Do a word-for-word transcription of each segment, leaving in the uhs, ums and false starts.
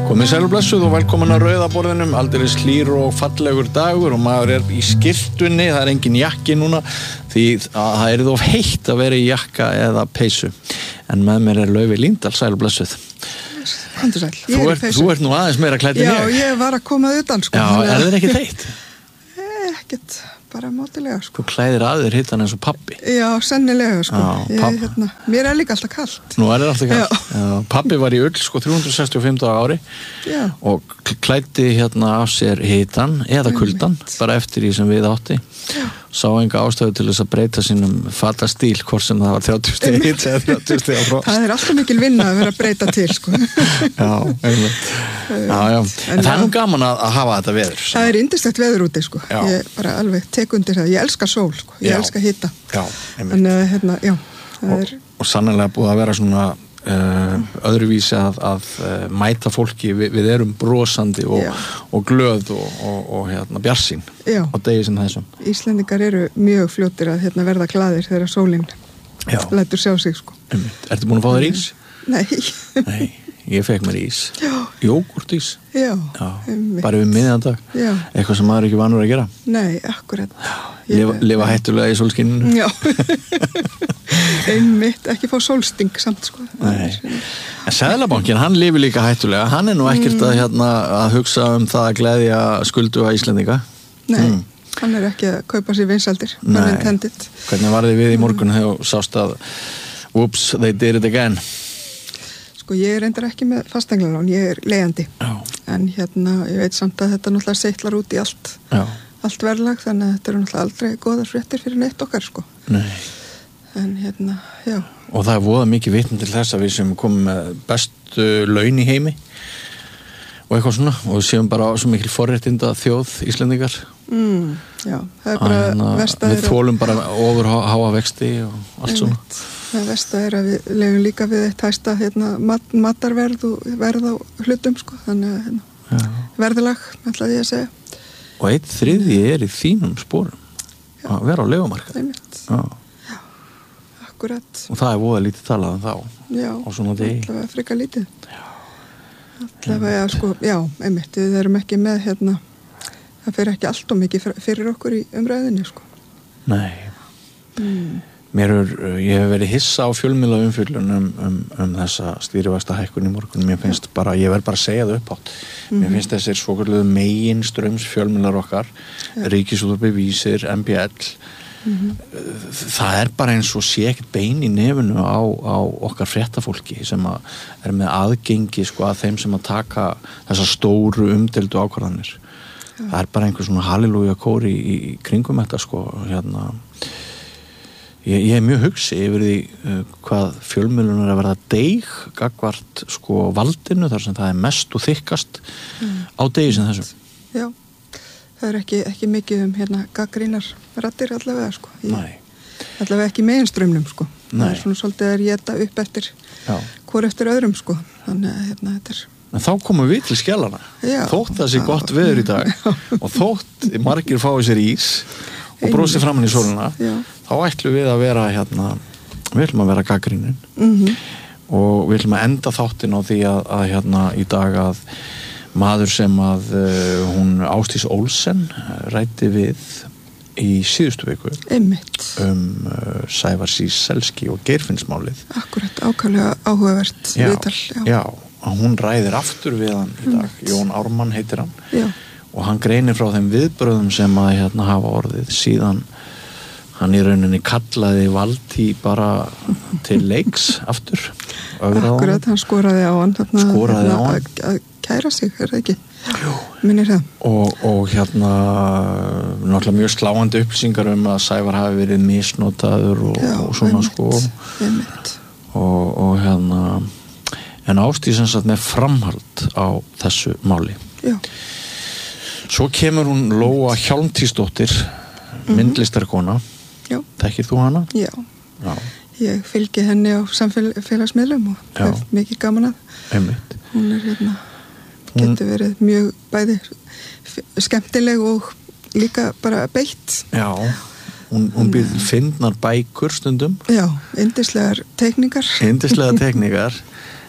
Komið sæl og blessuð og velkomin að rauðaborðinum, aldeilis hlýr og fallegur dagur og maður er í skyrtunni, það er engin jakki núna því að það er of heitt að vera í jakka eða peysu. En með mér er Laufey Líndal, sæl og blessuð. Komdu sæl, ég Þú er í ert, peysu. þú ert nú aðeins meira klædd en Já, ég. ég var að koma utan sko. Já, er það ekki heitt? Ekkert, bara mátilega sko. Þú klæðir að þér hittan eins og pabbi. Já, sennilega sko. Já, ég, pabb- hérna, mér er líka alltaf kalt. Nú er það alltaf Já. kalt. Já, pabbi var í ull sko þrjú hundruð sextíu og fimm daga á ári Já. og klæddi hérna af sér hitan eða kuldan, bara eftir því sem við átti. Já. Sá enga ástæðu til þess að breyta sínum fatastíl, hvort sem það var þrjátíu stig hit eða þrjátíu stig frost. Það er alltaf mikil vinna að vera að breyta til sko. Já, einmitt. Já, já. En, En það er já. nú gaman að, að hafa þetta veður. Það er yndislegt veður úti sko. Já. Ég bara alveg tek undir það. Ég elska sól sko. Ég Já. elska hita. Já, einmitt. En uh, hérna, já, það Og, er og sannlega búið að vera svona uh, öðruvísi að, að uh, mæta fólki, Vi, við erum brosandi og, Já. og glöð og, og, og hérna, bjarsýn Já. á degi sem þessum. Íslendingar eru mjög fljótir að hérna, verða glaðir þegar sólin Já. lætur sjá sig sko. Einmitt. Ertu búin að fá þér ís? Nei. Nei, ég fekk mér ís. Já. Jógurtís. Já. Já, einmitt. bara við miðjan dag. Já. Eitthvað sem maður er ekki vanur að gera. Nei, akkurat. Lifa, lifa hættulega í sólskinninu. Já. Einmitt, ekki fá sólsting samt sko. Nei. En Seðlabankinn, hann lifir líka hættulega. Hann er nú ekkert að, hérna, að hugsa um það að gleðja skulduga Íslendinga. Nei, Mm. hann er ekki að kaupa sér vinsaldir. Nei. Hann er intended. Hvernig var þið við í morgun þegar þú sást að whoops, they did it again? Sko, ég er reyndar ekki með fasteigналán, ég er leigjandi. Já. En hérna, ég veit samt að þetta náttúrulega seitlar út í allt, Já. allt verðlag, þannig að þetta eru náttúrulega aldrei góðar fréttir fyrir neitt okkar, sko. Nei. En hérna, já. Og það er voða mikið vitni til þess að við sem komum með bestu laun í heimi og eitthvað svona og við séum bara svo mikil forréttinda þjóð Íslendingar. Mm, já, það er Að, bara hérna, verst að við þólum bara ofur háa vexti og allt svona. Einmitt. Það versta er að við lefum líka við eitt hæsta hérna, mat, matarverð og verð á hlutum sko, þannig að hérna, Já. verðalag, ætlaði ég að segja. Og eitt þriðji er í þínum sporum að vera á leigumarkað. Einmitt, Já. akkurat, Og það er voða lítið talað um þá já, á svona degi. allavega frika lítið. Allavega, sko, já, einmitt, við erum ekki með hérna, það fer ekki allt og mikið fyrir okkur í umræðinni sko. Nei. Mm. Mér er, ég hef verið hissa á fjölmiðla umfjöllun um, um, um þessa stýrivaxta hækkun í morgun. Mér finnst bara, ég verð bara að segja það uppátt. Mér finnst þessir svokölluðu megin ströms fjölmiðlar okkar, Ríkisútvarpið, Vísir, M B L, það er bara eins og sé ekkert bein í nefinu á, á okkar fréttafólki sem að er með aðgengi sko að þeim sem að taka þessar stóru umdeldu ákvarðanir. Það er bara einhver svona halleluja kóri í, í kringum þetta sko, hérna. Ég, ég er mjög hugsi yfir því uh, hvað fjölmiðlunar er að verða deig gagvart sko valdinu þar sem það er mest og þykkast mm. á degi sem þessum. Já, það er ekki, ekki mikið um hérna gaggrínar raddir allavega sko. Ég, Nei. allavega ekki meginströmmnum sko. Það Nei. er svona svolítið að éta upp eftir Já. hvor eftir öðrum sko. Þannig að hérna þetta er En þá komum við til skjallana. Já. Þótt það sé gott veður í dag og þótt margir fái sér ís og brosi framan í sólina, Já. þá ætlum við að vera hérna, við ætlum að vera gaggrínin Mhm. og við ætlum að enda þáttin á því að, að hérna í dag að maður sem að uh, hún Ásdís Olsen ræddi við í síðustu viku einmitt, um uh, Sævar Síselski og Geirfinnsmálið. akkurat ákvæmlega áhugavert Já, viðtal. já, og hún ræðir aftur við hann í dag, Jón Ármann heitir hann. Já. Og hann greinir frá þeim viðbröðum sem að hérna hafa orðið síðan hann í rauninni kallaði Valtý bara til leiks aftur. Akkurat, hann skoraði á hann þarna, Skoraði hérna, á hann. að- að kæra sig, er það ekki? Jú. Minnir það. Og, og hérna náttúrulega mjög sláandi upplýsingar um að Sævar hafi verið misnotaður og, Já, og svona einmitt, sko einmitt. og, og hérna en Ásdís sem sagt með framhald á þessu máli. Já. Svo kemur hún Lóa Hjálmtýsdóttir, myndlistarkona. Já. Þekkir þú hana? Já. Já. Ég fylgi henni á samfélagsmiðlum og Já. hef mikið gaman að. Einmitt. Hún er hérna, Hún- getur verið mjög bæði f- skemmtileg og líka bara beitt. Já. Hún, hún býr fyndnar bækur stundum. Já, yndislegar teikningar. Yndislega tekníkar.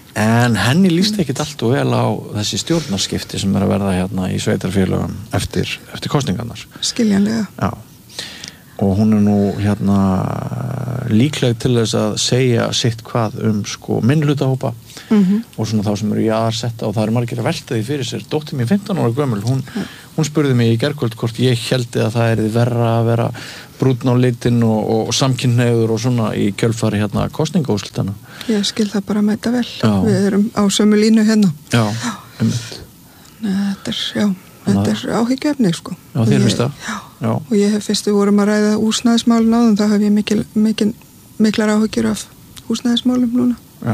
en henni líst ekkit allt og vel á þessi stjórnarskipti sem er að verða hérna í sveitarfélögum eftir, eftir kosningarnar. Skiljanlega. Já. Og hún er nú hérna líkleg til þess að segja sitt hvað um sko minnhlutahópa mm-hmm. og svona þá sem eru jaðarsetta og það eru margir að velta því fyrir sér. Dóttir mín fimmtán ára gömul, hún, mm. hún spurði mig í gærkvöld hvort ég héldi að það er verra að vera brúnn á litinn og, og, og samkynhneigður og svona í kjölfari hérna kosningaúrslitana. Ég skil það bara að mæta vel. Já. Við erum á sömu línu hérna. Já, einmitt. Þetta er, já, þetta er áhyggjuefni sko. Já, þér finnst það? Já. Já. Og ég hef fyrst við vorum að ræða húsnæðismálin áðan, þá hef ég mikil, mikil, miklar áhyggjur af húsnæðismálum núna. Já.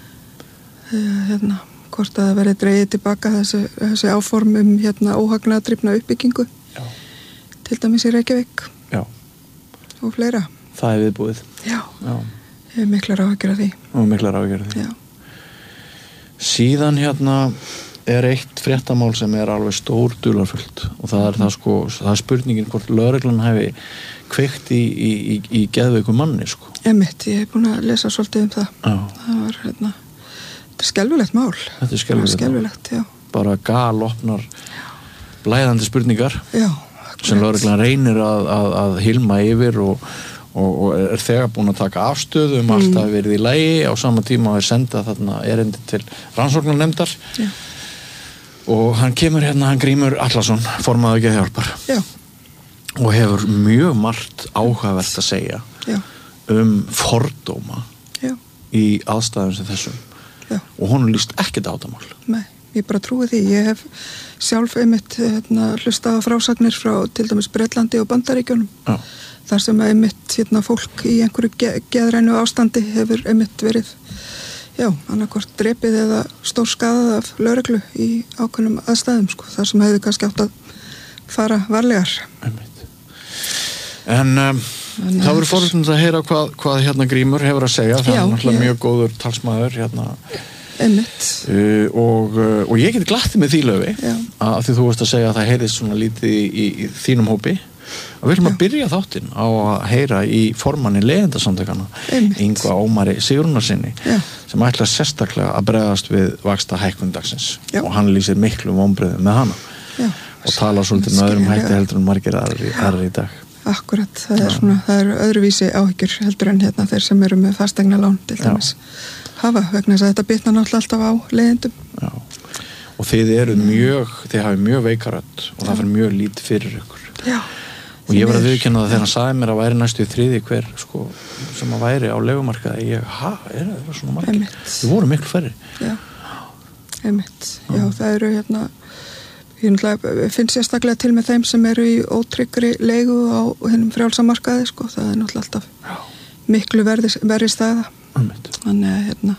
Hérna, hvort að það verði dregið tilbaka þessi, þessi áform um hérna óhagnaðardrifna uppbyggingu. Já. Til dæmis í Reykjavík. Já. Og fleira. Það er viðbúið. Já. Já. Ég hef miklar áhyggjur af því. Og miklar áhyggjur af því. Já. Síðan hérna er eitt fréttamál sem er alveg stór dularfullt og það er það sko, það er spurningin hvort lögreglan hefði kveikt í, í, í, í geðveikum manni sko. Emitt, ég hef búin að lesa svolítið um það. Já. Það var hérna, þetta er skelfilegt mál. Þetta er skelfilegt. Skelfilegt, já. Bara galopnar blæðandi spurningar. Já. Sem lögreglan reynir að, að, að hilma yfir og Og, og er þegar búin að taka afstöðu um allt að verið í lagi á sama tíma og er senda þarna erindi til rannsóknarnefndar. Já. Og hann kemur hérna, hann Grímur Atlason, formaður Geðhjálpar. Já. Og hefur mjög margt áhugavert að segja Já. Um fordóma Já. Í aðstæðum sem þessum. Já. Og honum líst ekkert á þetta mál. Nei, ég bara trúi því. Ég hef sjálf einmitt hérna, hlustað á frásagnir frá til dæmis Bretlandi og Bandaríkjunum. Já. Þar sem að einmitt hérna, fólk í einhverju ge geðrænu ástandi hefur einmitt verið, já, annarkvort drepið eða stór skaðað af lögreglu í ákveðnum aðstæðum, sko, þar sem hefði kannski átt að fara varlegar. Einmitt. En, um, en það voru forvitnilegt að heyra hvað, hvað hérna Grímur hefur að segja, það er náttúrulega mjög góður talsmaður hérna. Einmitt. Uh, og, uh, og ég geti glatt með því Löfi, að því þú veist að segja að það heyrðist svona lítið í, í, í þínum hópi. Og við viljum að byrja þáttinn á að heyra í formanni leyendasamtökanna Ingva Ómari Sigrúnarsinni sem ætlar sérstaklega að bregðast við vaxta hækkun dagsins Já. Og hann lýsir miklu vonbrigðum með hana Já. Og talar svolítið með öðrum hætti heldur en margir aðrir í dag. Akkurat, það er, svona, það er öðruvísi áhyggjur heldur en hérna þeir sem eru með fastegnalán til dæmis hafa vegna þess að þetta bitnar náttúrulega alltaf á leyendum. Já. Og þið eru mjög, þið hafið mjög veikarödd og það fyrir mjög lítið fyrir ykkur. Já. Og ég var að viðurkenna það þegar hann sagði mér að væri næstu í þriði hver sko, sem að væri á leigumarkaði. Ég, ha, er það svona margir? Þið voru miklu færri. Já, einmitt. Já, Já það eru hérna, ég finn sérstaklega til með þeim sem eru í ótryggri leigu á hennum frjálsamarkaði, sko. Það er náttúrulega alltaf Já. Miklu verði, verði staða. Einmitt. Þannig að, hérna,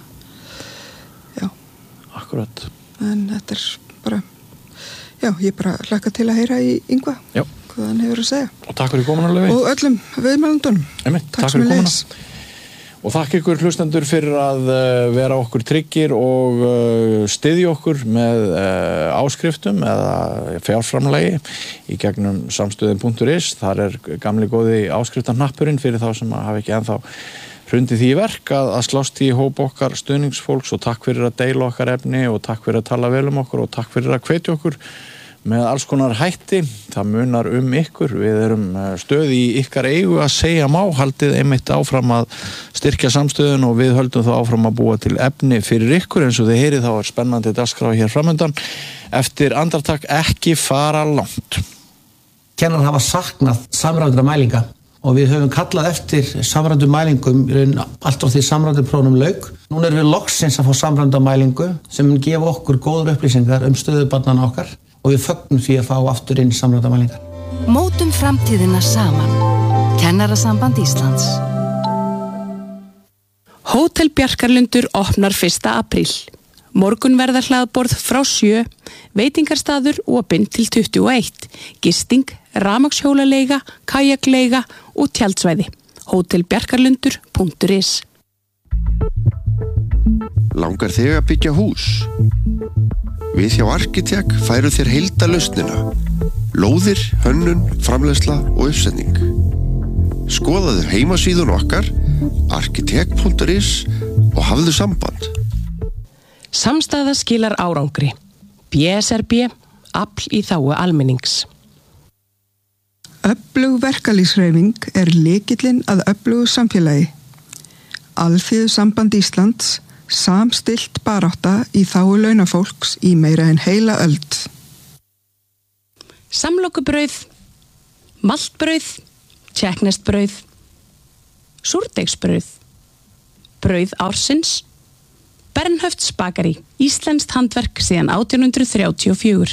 já. Akkurat. En þetta er bara, já, ég bara hlakka til að heyra í Ingva. Já. Hvað hann hefur að segja. Og takk fyrir komuna, Löfi. Og öllum viðmælandunum. Einmitt, takk, takk fyrir komuna. Og þakka ykkur hlustendur fyrir að uh, vera okkur tryggir og uh, styðja okkur með uh, áskriftum eða fjárframlagi í gegnum samstöðin punktur is. Þar er gamli góði áskriftarhnappurinn fyrir þá sem hafa ekki ennþá hrundið því í verk að, að slást í hóp okkar stuðningsfólks og takk fyrir að deila okkar efni og takk fyrir að tala vel um okkur og takk fyrir að hvetja okkur með alls konar hætti. Það munar um ykkur, við erum stöð í ykkar eigu að segja má, haldið einmitt áfram að styrkja samstöðun og við höldum þá áfram að búa til efni fyrir ykkur eins og þið heyrið þá er spennandi dagskrá hér framöndan. Eftir andartak ekki fara langt. Kennarar hafa saknað samræmdra mælinga og við höfum kallað eftir samræmdum mælingum allt á því samræmduprófum lauk. Núna erum við loksins að fá samræmda mælingu sem mun gefa okkur góður upplýsingar um stöðu barnanna okkar og við fögnum því að fá aftur inn samræmda mælingar. Mótum framtíðina saman. Kennarasamband Íslands. Hótel Bjarkarlundur opnar fyrsta apríl. Morgun verða hlaðborð frá sjö, veitingarstaður opinn til tuttugu og eitt, gisting, rafmagnshjólaleiga, kajakleiga og tjaldsvæði. hótel bjarkarlundur punktur is. Langar þig að byggja hús? Við hjá Arkitek færum þér heildarlausnina. Lóðir, hönnun, framleiðsla og uppsetning. Skoðaðu heimasíðun okkar arkitek punktur is og hafðu samband. Samstaða skilar árangri. B S R B, afl í þágu almennings. Öflug verkalýðshreyfing er lykillinn að öflugu samfélagi. Alþýðusamband Íslands samstillt barátta í þágu launafólks í meira en heila öld. Samlokubrauð, maltbrauð, tékkneskt-brauð, súrdeigsbrauð, brauð ársins, Bernhöfts bakari, íslenskt handverk síðan átján hundruð þrjátíu og fjögur.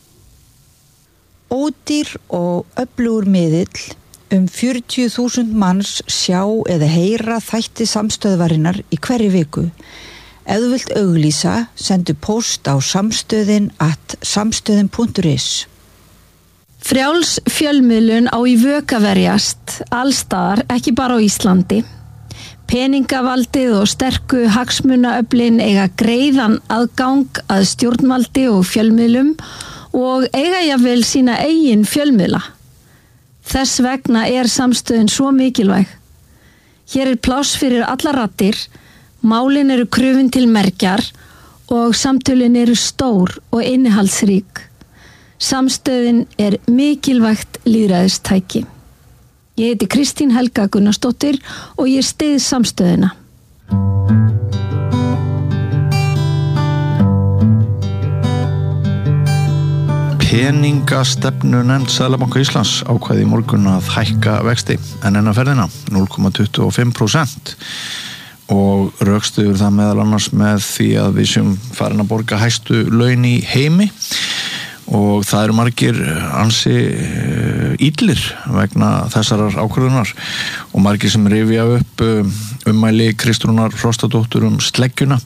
Ódýr og öflugur miðill, um fjörutíu þúsund manns sjá eða heyra þætti samstöðvarinnar í hverri viku. Ef þú vilt auglýsa, sendu post á samstöðin at samstöðin punktur is. Frjáls fjölmiðlun á í vök að verjast, allstaðar, ekki bara á Íslandi. Peningavaldið og sterku hagsmunaöflin eiga greiðan aðgang að stjórnvaldi og fjölmiðlum og eiga jafnvel sína eigin fjölmiðla. Þess vegna er samstöðin svo mikilvæg. Hér er pláss fyrir allar raddir, málin eru krufin til mergjar og samtölin eru stór og innihaldsrík. Samstöðin er mikilvægt lýðræðistæki. Ég heiti Kristín Helga Gunnarsdóttir og ég styð samstöðina. Peningastefnu nefnd Seðlabanka Íslands ákvæði í morgun að hækka vexti en enn að ferðina núll komma tuttugu og fimm prósent og rökstuður það meðal annars með því að við séum farin að borga hæstu laun í heimi og það eru margir ansi illir vegna þessarar ákvörðunar og margir sem rifja upp ummæli Kristrúnar Frostadóttur um sleggjuna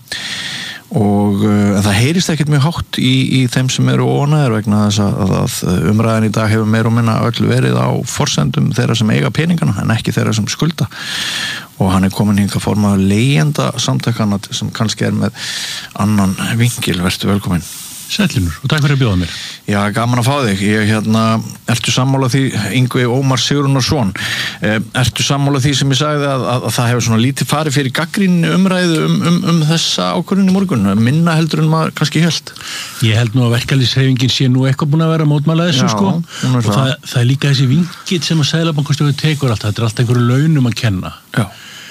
og uh, það heyrist ekkert mjög hátt í, í þeim sem eru óánægðir vegna þess að, að umræðan í dag hefur meira og minna öll verið á forsendum þeirra sem eiga peningana en ekki þeirra sem skulda og hann er komin hingað formaður leigjenda samtakana sem kannski er með annan vinkil. Vertu velkomin. Sællínur og takk fyrir að bjóða mér. Já, gaman að fá þig. Ég hérna, ertu sammála því, Yngvi Ómar Sigurðarson, eh, ertu sammála því sem ég sagði að, að, að það hefur svona lítið farið fyrir gagnrýni umræðu um, um, um þessa ákvörðun í morgun, minna heldur en maður kannski held? Ég held nú að verkalýðshreyfingin sé nú eitthvað búin að vera að mótmæla þessu. Já, sko og það. Það, það er líka þessi vinkill sem að Seðlabankastjóri tekur alltaf, þetta er alltaf einhverju launum að kenna. Já.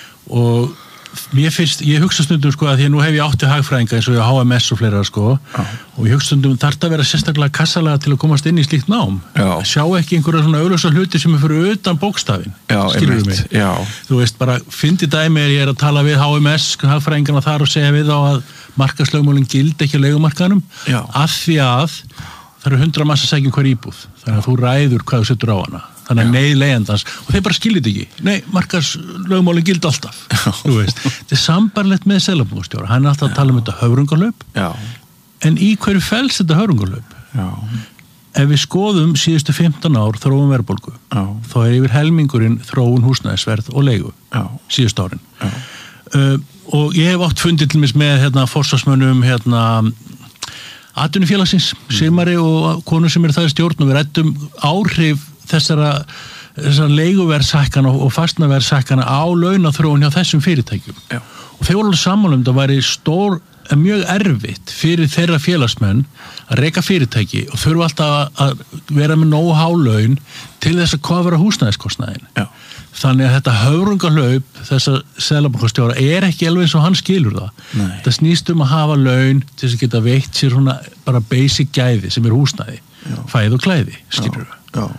Og mér finnst, ég hugsa stundum sko að því að nú hef ég átti hagfræðinga eins og ég á H M S og fleira sko ah. og ég hugsa stundum þarf það að vera sérstaklega kassalega til að komast inn í slíkt nám. Já. Sjá ekki einhverja svona augljósa hluti sem er fyrir utan bókstafinn. Já, skilur mig. Já. Þú veist bara, fyndi dæmi er ég er að tala við H M S hagfræðingana þar og segja við á að markaðslögmálin gildi ekki á leigumarkaðnum af því að það eru hundra massa sækjum hver íbúð þannig að þú ræður hvað þú setur á hana. Þannig að nei leigjandans og þeir bara skiljið ekki. Nei, markaðslögmálin gildi alltaf. Þú veist, þetta er sambarlegt með Seðlabankastjóra. Hann er alltaf að tala um þetta höfrungarhlaup. Já. En í hverju felst þetta höfrungarhlaup? Já. Ef við skoðum síðustu fimmtán ár þróun verðbólgu, já, þá er yfir helmingurinn þróun húsnæðisverð og leigu. Já. Síðustu árin. Já. Uh, og ég hef átt fundið til mis með hérna forsvarsmönnum hérna atvinnufélagsins, mm. Sigmari og konur sem er það í stjórn og við ræddum áhrif þessara, þessara leiguverðshækkana og fastnaverðshækkana á launaþróun hjá þessum fyrirtækjum. Já. Og þeir voru alveg sammála um það væri stór, mjög erfitt fyrir þeirra félagsmenn að reka fyrirtæki og þurfa alltaf að vera með nógu há laun til þess að kofra húsnæðiskostnaðin. Já. Þannig að þetta höfrungarhlaup þessa Seðlabankastjóra er ekki alveg eins og hann skilur það. Nei. Þetta snýst um að hafa laun til þess að geta veitt sér svona bara basic gæði sem er húsnæði, já, fæð og klæði, skilur við. Já.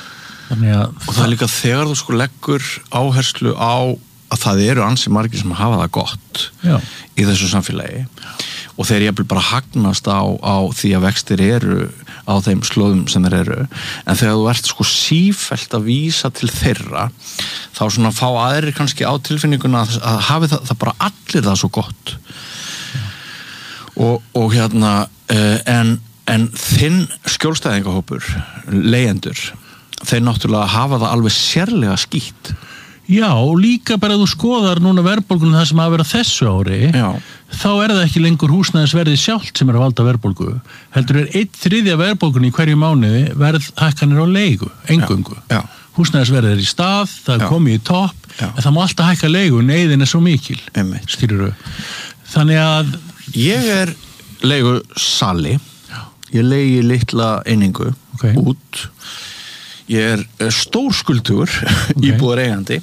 Að og það er líka þegar þú sko leggur áherslu á að það eru ansi margir sem hafa það gott, já, í þessu samfélagi og þeir jafnvel bara hagnast á, á því að vextir eru á þeim slóðum sem þeir eru en þegar þú ert sko sífellt að vísa til þeirra þá svona fá aðrir kannski á tilfinninguna að, að hafi það, það bara allir það svo gott og, og hérna en, en þinn skjólstæðingahópur leigjendur þeir náttúrulega hafa það alveg sérlega skýtt. Já, og líka bara að þú skoðar núna verðbólgunum það sem hafa verið þessu ári, já, þá er það ekki lengur húsnæðisverðið sjálft sem er að valda verðbólgu. Heldur er einn þriðja verðbólgun í hverju mánuði verðhækkanir á leigu, eingöngu. Já, já. Húsnæðisverðið er í stað, það er komið í topp, já, en það má alltaf hækka leigu, neyðin er svo mikil. Skilurðu. Þannig að ég er leigu sali, ég leigi litla einingu okay. út, ég er stórskuldugur okay. íbúðar eigandi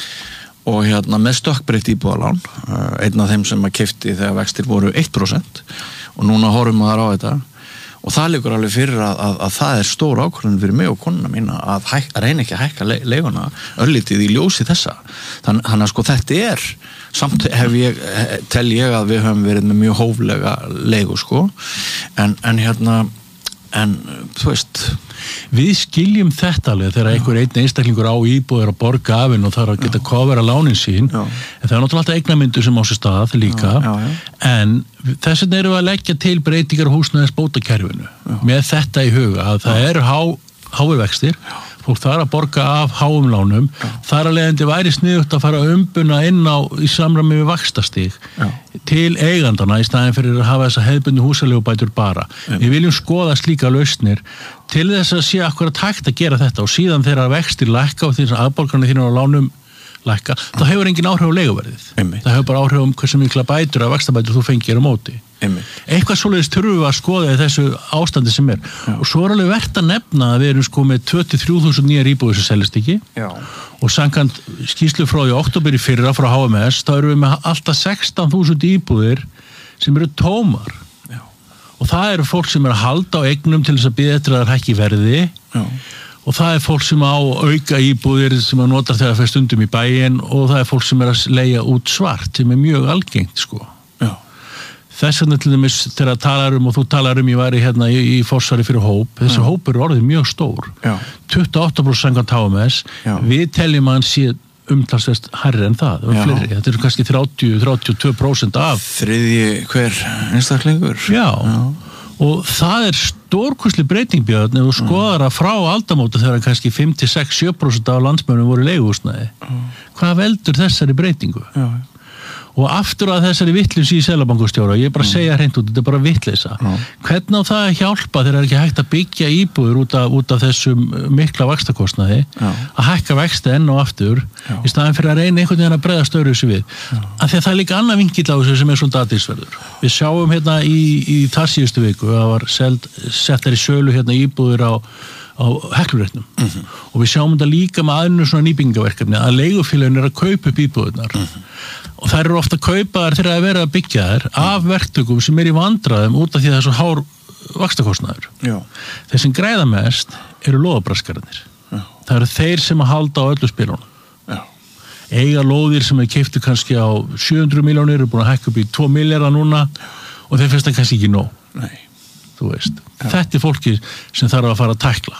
og hérna með stökkbreytt íbúðalán, einn af þeim sem að keypti þegar vextir voru eitt prósent og núna horfum maður á þetta og það liggur alveg fyrir að, að, að það er stór ákvörðun fyrir mig og konuna mína að, hæk, að reyna ekki að hækka le, leiguna örlítið í ljósi þessa Þann, þannig að sko þetta er samt hef ég, tel ég að við höfum verið með mjög hóflega leigu sko en, en hérna en þú veist við skiljum þetta alveg þegar einhver einn einstaklingur á íbúður að borga af henn og þarf að geta kofera lánin sín já. En það er náttúrulega alltaf eignamyndur sem á sér stað líka já, já, já. En þess vegna erum við að leggja til breytingar húsnæðis bótakerfinu með þetta í huga að það eru há, háir vextir fólk þarf að borga af háum lánum já. Þar að leiðandi væri sniðugt að fara umbuna inn á í samræmi við vaxtastig já. Til eigandana í staðin fyrir að hafa þessa hefðbundnu húsaleigubætur bara já. Við viljum skoða slíka lausnir til þess að sé akkurat hægt að gera þetta og síðan þegar vextir lækka og því að afborganir þínu á lánum lækka, þá hefur engin áhrif á leiguverðið. Einmitt. Það hefur bara áhrif um hversu mikla bætur að vaxtabætur þú fengir á móti. Einmitt. Eitthvað svoleiðis þurfum við að skoða í þessu ástandi sem er. Já. Og svo er alveg verðt að nefna að við erum sko með tvö til þrjú þúsund nýjar íbúðir sem seljast ekki. Já. Og samkvæmt skýrslu frá í október í fyrra frá H M S, þá erum við með alltaf sextán þúsund íbúðir sem eru tómar. Já. Og það eru fólk sem er að halda á eignum til þess að bíða eftir að það hækki verði. Já. Og það er fólk sem á auka íbúðir sem að nota þegar það fer stundum í bæinn og það er fólk sem er að leigja út svart sem er mjög algengt sko. Já. Þess vegna til dæmis þegar talar um og þú talar um ég væri hérna í, í forsvari fyrir hóp, þessi Já. Hópur er orðið mjög stór. Já. tuttugu og átta prósent samkvæmt H M S, Já. Við teljum að hann sé umtalsvert hærri en það, fleiri. Þetta eru kannski þrjátíu til þrjátíu og tvö prósent af. Þriðji hver einstaklingur. Já. Já. Og það er stórkostleg breyting Björn ef þú skoðar að frá aldamóta þegar kannski fimm til sex til sjö prósent af landsmönnum voru leiguhúsnæði. Mm. Hvað veldur þessari breytingu? Já. Og aftur að þessari vitleysu í Seðlabankastjóra, ég er bara að segja hreint út, þetta er bara vitleysa. Mm. Hvernig á það að hjálpa þegar það er ekki hægt að byggja íbúður út af, út af þessum mikla vaxtakostnaði, að hækka vexti enn og aftur, Já. Í staðan fyrir að reyna einhvern veginn að bregða störu þessu við. Já. Af því að það er líka annað vinkill á þessu sem er svona athyglisverður. Við sjáum hérna í, í þar síðustu viku, það var seld, settar í sölu hérna íbúður á á Hekluréttum mm-hmm. og við sjáum þetta líka með aðnur svona nýbyggingaverkefni að leigufélögin er að kaupa upp íbúðurnar mm-hmm. og þær eru ofta að kaupa þær þegar að vera að byggja þær mm-hmm. af verktökum sem er í vandræðum út af því að það er svo hár vaxtakostnaður. Þeir sem græða mest eru lóðabraskararnir. Það eru þeir sem að halda á öllu spilunum. Já. Eiga lóðir sem er keyptu kannski á sjö hundruð milljónir eru búin að hækka upp í tvo milljarða núna og þeir finnst það kannski ekki nóg. Nei. Þú veist, Já. Þetta er fólki sem þarf að fara að tækla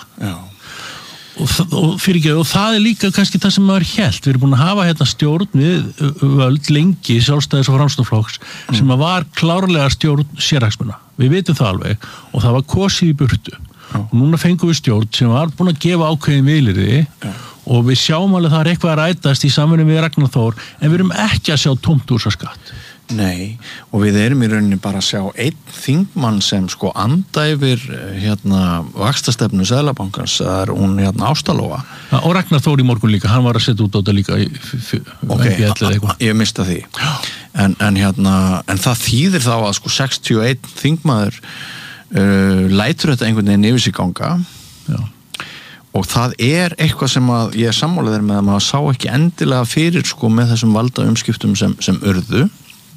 og, og fyrir ekki, og það er líka kannski það sem maður hélt, við erum búin að hafa hérna stjórn við völd lengi sjálfstæðis og framsóknarflokks mm. sem að var klárlega stjórn sérhagsmuna, við vitum það alveg og það var kosið í burtu Já. Og núna fengum við stjórn sem var búin að gefa ákveðin vilyrði Já. Og við sjáum alveg það er eitthvað að rætast í samvinnu við Ragnar Þór en við erum ekki að sjá tómt úr svo skatt. Nei, og við erum í rauninni bara að sjá einn þingmann sem sko anda yfir hérna vaxtastefnu Seðlabankans, það er hún hérna Ásta Lóa. Ja, og Ragnar Þór í morgun líka, hann var að setja út á þetta líka í okay, M B L eða eitthvað. Ég mista því. En, en hérna, en það þýðir þá að sko sextíu og einn þingmaður uh, lætur þetta einhvern veginn yfir sig ganga. Já. Og það er eitthvað sem að ég er sammálaður með að maður sá ekki endilega fyrir sko með þessum valda umskiptum sem, sem urðu.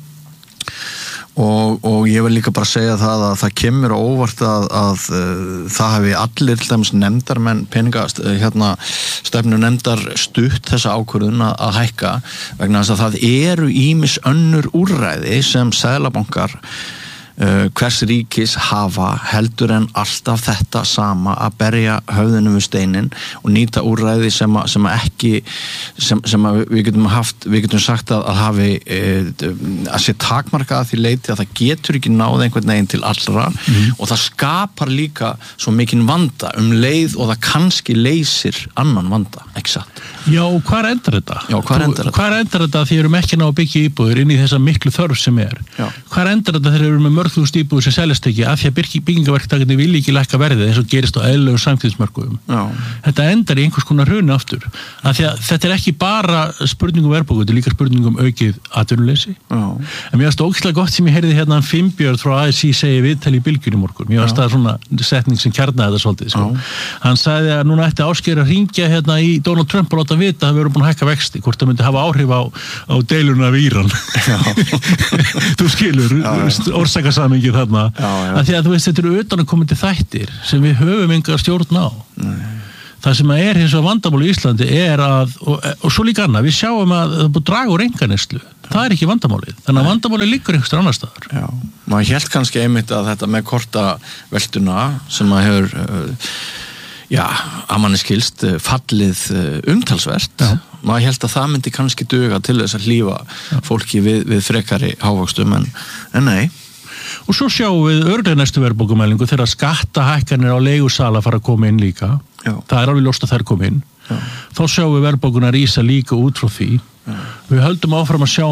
Og, og ég vil líka bara segja það að það kemur á óvart að, að, að það hafi allir til dæmis nefndarmenn peningast, hérna stefnu nefndar stutt þessa ákvörðun að, að hækka vegna þess að það eru ýmis önnur úrræði sem seðlabankar uh, hvers ríkis hafa heldur en alltaf þetta sama að berja höfðinu við steinin og nýta úrræði sem að, sem að ekki sem, sem að við getum haft við getum sagt að, að hafi uh, að sé takmarka að því leiti að það getur ekki náð einhvern veginn til allra mm. og það skapar líka svo mikinn vanda um leið og það kannski leysir annan vanda, ekki satt? Já, og hvar endar þetta? Já, hvar endar þetta? Hvar endar þetta því erum ekki ná að byggja íbúðir inn í þessa miklu þörf sem er? Já. Hvar endar þetta þegar við erum með mörg þúsund íbúðir sem seljast ekki af því að byggingaverktakarnir vilja ekki lækka verðið eins og gerist á eðlilegu samtíðismörkuðum. Þetta endar í einhvers konar hruni aftur. Af því að þetta er ekki bara spurningum verðbólgu, þetta er líka spurningum aukið atvinnuleysi. En mér varst ógeðslega gott sem ég heyrði hérna Finnbjörn frá A S I segi viðtali í Bylgjunni í morgun. Mér varst það svona setning sem kjarnaði þetta svolítið. Sko. Hann sagði að núna ætti Ásgeir að hringja hérna í Donald Trump og láta vita að við erum búin að hækka vexti, hvort það myndi hafa áhrif á, á deiluna við Íran. Þú skilur, orsakasamingið þarna. Já, já. Að því að þú veist, þetta eru utanakomandi þættir sem við höfum enga stjórn á. Nei. Það sem er hins vegar vandamál í Íslandi er að, og, og svo líka annað, við sjáum að það er búið að draga úr einkaneyslu. Það er ekki vandamálið. Þannig að vandamálið liggur einhverstað annar staðar. Já, maður hélt kannski einmitt að þetta með kortaveltuna sem að hefur, já, að manni skilst, fallið umtalsvert. Já. Maður hélt að það myndi kannski duga til þess að hlífa fólki við, við frekari hávöxtum, en, en nei. Og svo sjáum við örugglega næstu verðbólgumælingu þegar skattahækkanir á leigusala fara að koma inn líka. Já. Það er alveg ljóst að þær koma inn. Já. Þá sjáum við verðbólguna rísa líka út frá því. Já. Við höldum áfram að sjá